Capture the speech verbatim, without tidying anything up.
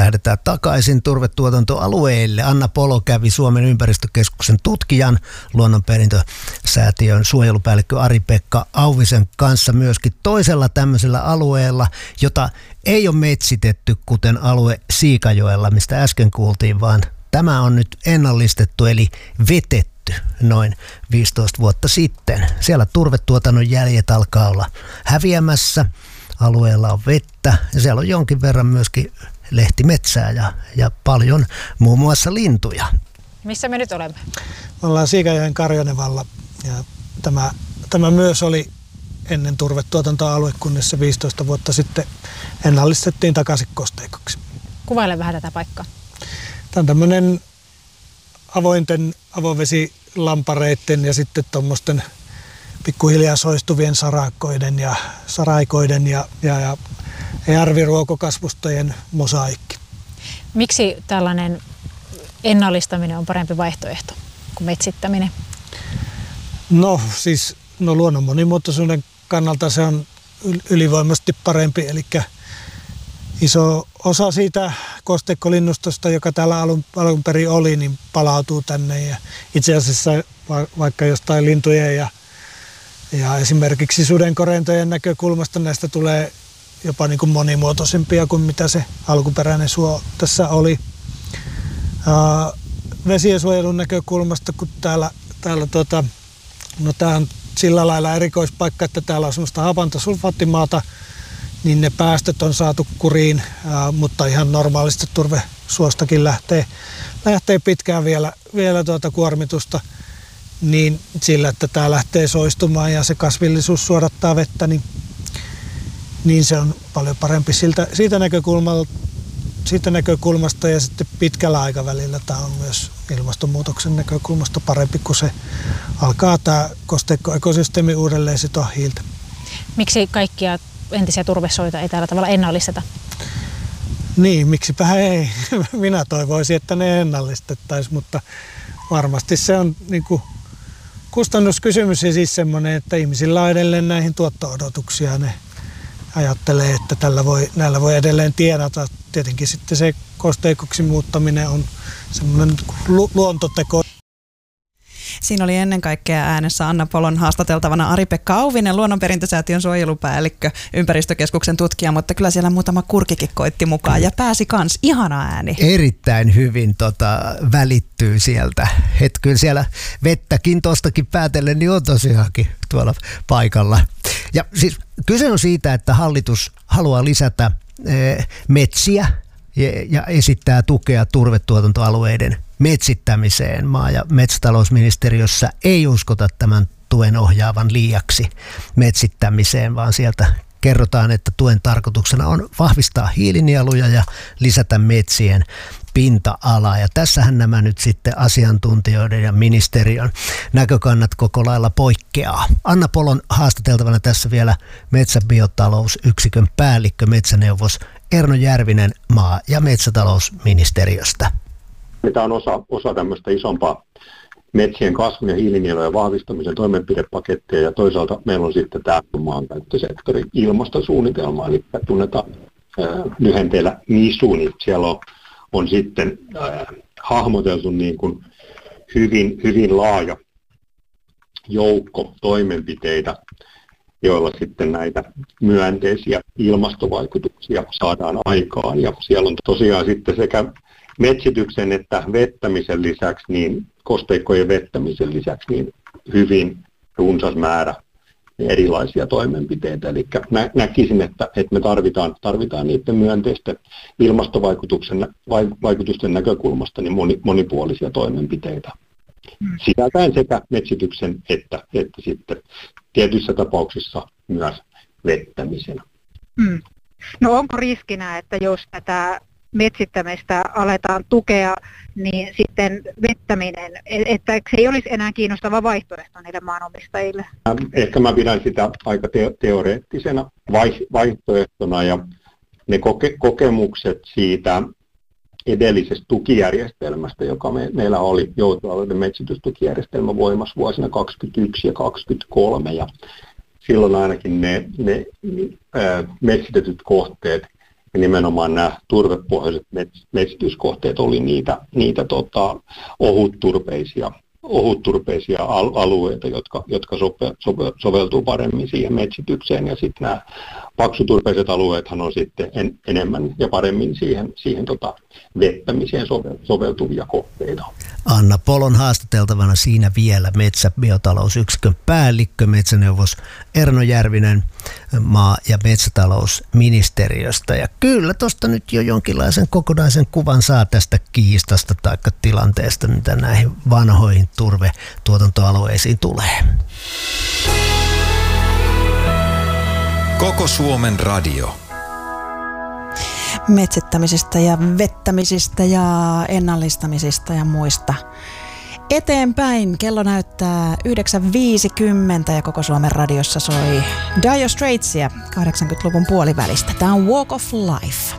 lähdetään takaisin turvetuotantoalueille. Anna Polo kävi Suomen ympäristökeskuksen tutkijan, luonnonperintösäätiön suojelupäällikkö Ari-Pekka Auvisen kanssa myöskin toisella tämmöisellä alueella, jota ei ole metsitetty, kuten alue Siikajoella, mistä äsken kuultiin, vaan tämä on nyt ennallistettu eli vetetty noin viisitoista vuotta sitten. Siellä turvetuotannon jäljet alkaa olla häviämässä. Alueella on vettä ja siellä on jonkin verran myöskin lehtimetsää ja, ja paljon muun muassa lintuja. Missä me nyt olemme? Me ollaan Siikajoen Karjonevalla ja tämä, tämä myös oli ennen turvetuotantoalue, kunnes se viisitoista vuotta sitten ennallistettiin takaisin kosteikoksi. Kuvaile vähän tätä paikkaa. Tämä on tämmöinen avointen avovesilampareiden ja sitten tuommoisten pikkuhiljaa soistuvien sarakoiden ja saraikoiden ja, ja, ja järviruokokasvustojen mosaikki. Miksi tällainen ennallistaminen on parempi vaihtoehto kuin metsittäminen? No siis no luonnon monimuotoisuuden kannalta se on ylivoimaisesti parempi, eli iso osa siitä kosteikkolinnustosta, joka täällä alun, alun perin oli, niin palautuu tänne. Ja itse asiassa va, vaikka jostain lintujen ja, ja esimerkiksi sudenkorentojen näkökulmasta näistä tulee jopa niin kuin monimuotoisempia kuin mitä se alkuperäinen suo tässä oli. Ää, vesiensuojelun näkökulmasta, kun täällä, täällä tota, no tää on sillä lailla erikoispaikka, että täällä on semmoista hapantasulfaattimaata, niin ne päästöt on saatu kuriin, ää, mutta ihan normaalisti turvesuostakin lähtee, lähtee pitkään vielä, vielä tuota kuormitusta, niin sillä, että tämä lähtee soistumaan ja se kasvillisuus suodattaa vettä, niin, niin se on paljon parempi siltä, siitä, näkökulmasta, siitä näkökulmasta ja sitten pitkällä aikavälillä tämä on myös ilmastonmuutoksen näkökulmasta parempi, kun se alkaa tämä kosteikkoekosysteemi uudelleen sitoa hiiltä. Miksi kaikkia entisiä turvesoita ei tällä tavalla ennallisteta? Niin, miksipä ei. Minä toivoisin, että ne ennallistettaisiin, mutta varmasti se on niin kuin kustannuskysymys ja siis semmoinen, että ihmisillä on edelleen näihin tuotto-odotuksia. Ne ajattelee, että tällä voi, näillä voi edelleen tienata. Tietenkin sitten se kosteikoksi muuttaminen on semmoinen lu- luontoteko. Siinä oli ennen kaikkea äänessä Anna Polon haastateltavana Ari-Pekka Auvinen, luonnonperintösäätiön suojelupäällikkö, ympäristökeskuksen tutkija, mutta kyllä siellä muutama kurkikin koitti mukaan ja pääsi kans. Ihana ääni. Erittäin hyvin tota, välittyy sieltä. Et kyllä siellä vettäkin tuostakin päätellen niin on tosiaankin tuolla paikalla. Ja siis kyse on siitä, että hallitus haluaa lisätä e, metsiä ja, ja esittää tukea turvetuotantoalueiden metsittämiseen. Maa- ja metsätalousministeriössä ei uskota tämän tuen ohjaavan liiaksi metsittämiseen, vaan sieltä kerrotaan, että tuen tarkoituksena on vahvistaa hiilinieluja ja lisätä metsien pinta-alaa. Ja tässähän nämä nyt sitten asiantuntijoiden ja ministeriön näkökannat koko lailla poikkeaa. Anna Polon haastateltavana tässä vielä metsäbiotalousyksikön päällikkö, metsäneuvos Erno Järvinen maa- ja metsätalousministeriöstä. Tämä on osa, osa tämmöistä isompaa metsien kasvun ja hiilinielujen vahvistamisen toimenpidepakettia ja toisaalta meillä on sitten tämä maankäyttösektorin ilmastosuunnitelma, eli tunnetaan äh, lyhenteellä MISU, niin siellä on, on sitten äh, hahmoteltu niin kuin hyvin, hyvin laaja joukko toimenpiteitä, joilla sitten näitä myönteisiä ilmastovaikutuksia saadaan aikaan. Ja siellä on tosiaan sitten sekä metsityksen että vettämisen lisäksi, niin kosteikkojen vettämisen lisäksi, niin hyvin runsas määrä erilaisia toimenpiteitä. Eli nä- näkisin, että, että me tarvitaan, tarvitaan niiden myönteisten ilmastovaikutusten vaikutusten näkökulmasta niin moni, monipuolisia toimenpiteitä. Sisältäen sekä metsityksen että, että sitten tietyissä tapauksissa myös vettämisen. Hmm. No onko riskinä, että jos tätä metsittämistä aletaan tukea, niin sitten vettäminen, että se ei olisi enää kiinnostava vaihtoehto niille maanomistajille? Ehkä mä pidän sitä aika te- teoreettisena vaihtoehtona ja ne koke- kokemukset siitä edellisestä tukijärjestelmästä, joka me, meillä oli joutoalueiden metsitystukijärjestelmä voimassa vuosina kaksikymmentäyksi ja kaksikymmentäkolme ja silloin ainakin ne, ne ää, metsitetyt kohteet Ja nimenomaan nämä turvepohjaiset metsityskohteet oli niitä, niitä tota, ohutturpeisia, ohutturpeisia al- alueita, jotka, jotka sope, sope, soveltuu paremmin siihen metsitykseen. Ja sitten nämä paksuturpeiset alueethan on sitten en, enemmän ja paremmin siihen, siihen tota, vettämiseen sove, soveltuvia kohteita. Anna Polon haastateltavana siinä vielä metsäbiotalousyksikön päällikkö, metsäneuvos Erno Järvinen maa- ja metsätalousministeriöstä. Ja kyllä tuosta nyt jo jonkinlaisen kokonaisen kuvan saa tästä kiistasta tai tilanteesta, mitä näihin vanhoihin turvetuotantoalueisiin tulee. Koko Suomen radio. Metsittämisestä ja vettämisistä ja ennallistamisista ja muista. Eteenpäin kello näyttää yhdeksän viisikymmentä ja Koko Suomen radiossa soi Dire Straitsia kahdeksankymmentäluvun puolivälistä. Tämä on Walk of Life.